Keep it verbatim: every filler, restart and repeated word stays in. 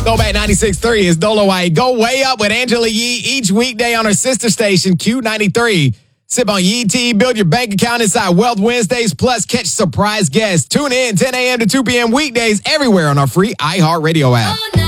Throwback ninety-six point three is Dolo White. Go way up with Angela Yee each weekday on her sister station, Q ninety-three. Sip on Yee Tea, build your bank account inside Wealth Wednesdays, plus catch surprise guests. Tune in ten a.m. to two p.m. weekdays everywhere on our free iHeartRadio app.